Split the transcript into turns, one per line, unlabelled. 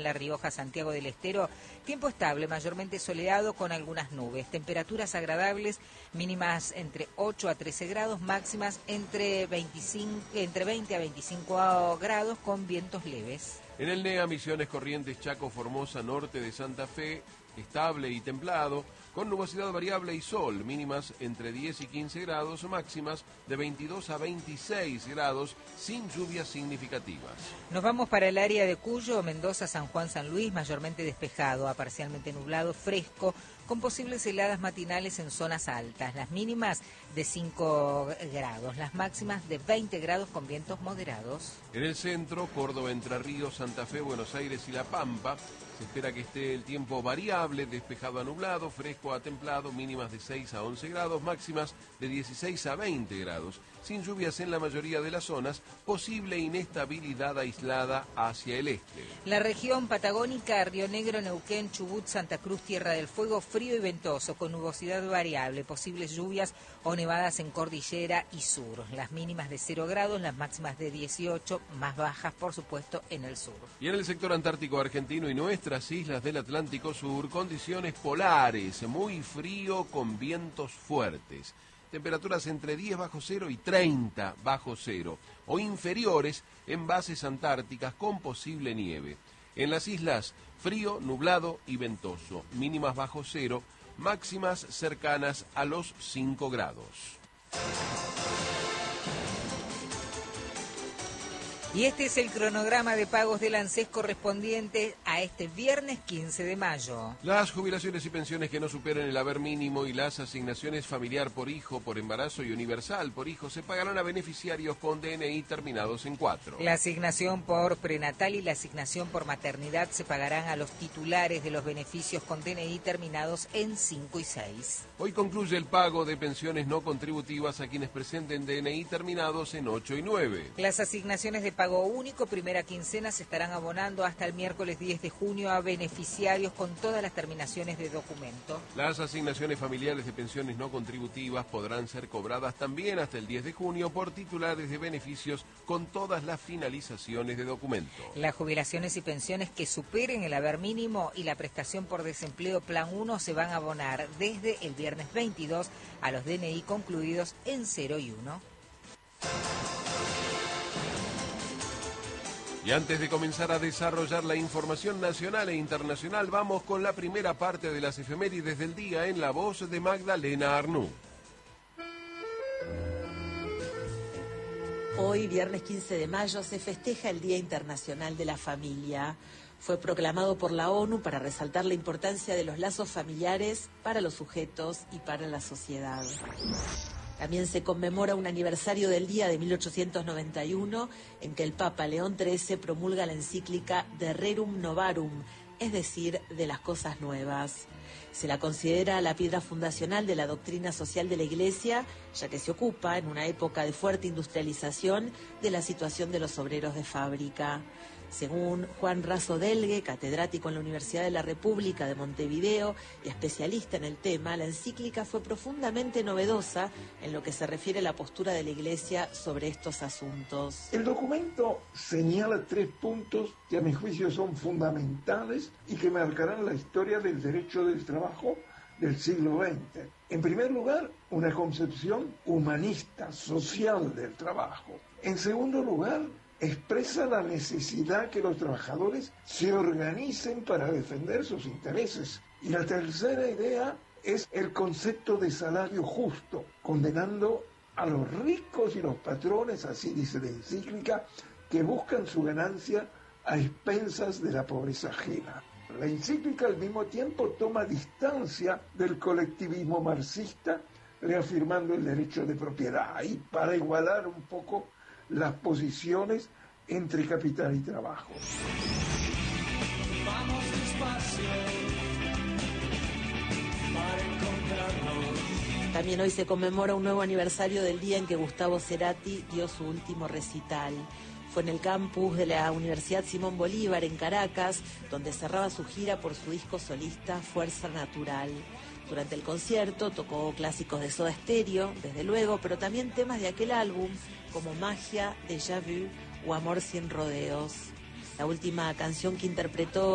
La Rioja, Santiago del Estero, tiempo estable, mayormente soleado con algunas nubes. Temperaturas agradables, mínimas entre 8 a 13 grados, máximas entre 20 a 25 grados con vientos leves.
En el NEA, Misiones, Corrientes, Chaco, Formosa, norte de Santa Fe, estable y templado, con nubosidad variable y sol, mínimas entre 10 y 15 grados, máximas de 22 a 26 grados, sin lluvias significativas.
Nos vamos para el área de Cuyo, Mendoza, San Juan, San Luis, mayormente despejado, a parcialmente nublado, fresco, con posibles heladas matinales en zonas altas, las mínimas de 5 grados, las máximas de 20 grados con vientos moderados.
En el centro, Córdoba, Entre Ríos, Santa Fe, Buenos Aires y La Pampa, se espera que esté el tiempo variable, despejado a nublado, fresco a templado, mínimas de 6 a 11 grados, máximas de 16 a 20 grados, sin lluvias en la mayoría de las zonas, posible inestabilidad aislada hacia el este.
La región patagónica, Río Negro, Neuquén, Chubut, Santa Cruz, Tierra del Fuego, frío y ventoso, con nubosidad variable, posibles lluvias o nevadas en cordillera y sur. Las mínimas de 0 grados, las máximas de 18, más bajas, por supuesto, en el sur.
Y en el sector antártico argentino y nuestras islas del Atlántico Sur, condiciones polares, muy frío con vientos fuertes. Temperaturas entre 10 bajo cero y 30 bajo cero, o inferiores en bases antárticas con posible nieve. En las islas, frío, nublado y ventoso, mínimas bajo cero, máximas cercanas a los 5 grados.
Y este es el cronograma de pagos del ANSES correspondiente a este viernes 15 de mayo.
Las jubilaciones y pensiones que no superen el haber mínimo y las asignaciones familiar por hijo, por embarazo y universal por hijo se pagarán a beneficiarios con DNI terminados en 4.
La asignación por prenatal y la asignación por maternidad se pagarán a los titulares de los beneficios con DNI terminados en 5 y 6.
Hoy concluye el pago de pensiones no contributivas a quienes presenten DNI terminados en 8 y 9.
Las asignaciones de pago único, primera quincena, se estarán abonando hasta el miércoles 10 de junio a beneficiarios con todas las terminaciones de documento.
Las asignaciones familiares de pensiones no contributivas podrán ser cobradas también hasta el 10 de junio por titulares de beneficios con todas las finalizaciones de documento.
Las jubilaciones y pensiones que superen el haber mínimo y la prestación por desempleo Plan 1 se van a abonar desde el viernes 22 a los DNI concluidos en 0 y 1.
Y antes de comenzar a desarrollar la información nacional e internacional, vamos con la primera parte de las efemérides del día en la voz de Magdalena Arnú.
Hoy, viernes 15 de mayo, se festeja el Día Internacional de la Familia. Fue proclamado por la ONU para resaltar la importancia de los lazos familiares para los sujetos y para la sociedad. También se conmemora un aniversario del día de 1891 en que el Papa León XIII promulga la encíclica De Rerum Novarum, es decir, de las cosas nuevas. Se la considera la piedra fundacional de la doctrina social de la Iglesia, ya que se ocupa, en una época de fuerte industrialización, de la situación de los obreros de fábrica. Según Juan Raso Delgue, catedrático en la Universidad de la República de Montevideo y especialista en el tema, la encíclica fue profundamente novedosa en lo que se refiere a la postura de la Iglesia sobre estos asuntos.
El documento señala 3 puntos que a mi juicio son fundamentales y que marcarán la historia del derecho del trabajo del siglo XX. En primer lugar, una concepción humanista, social del trabajo. En segundo lugar, expresa la necesidad que los trabajadores se organicen para defender sus intereses. Y la tercera idea es el concepto de salario justo, condenando a los ricos y los patrones, así dice la encíclica, que buscan su ganancia a expensas de la pobreza ajena. La encíclica al mismo tiempo toma distancia del colectivismo marxista, reafirmando el derecho de propiedad, y para igualar un poco las posiciones entre capital y trabajo.
Vamos despacio para encontrarnos.
También hoy se conmemora un nuevo aniversario del día en que Gustavo Cerati dio su último recital. Fue en el campus de la Universidad Simón Bolívar en Caracas, donde cerraba su gira por su disco solista Fuerza Natural. Durante el concierto tocó clásicos de Soda Stereo, desde luego, pero también temas de aquel álbum como Magia, Déjà Vu o Amor sin rodeos. La última canción que interpretó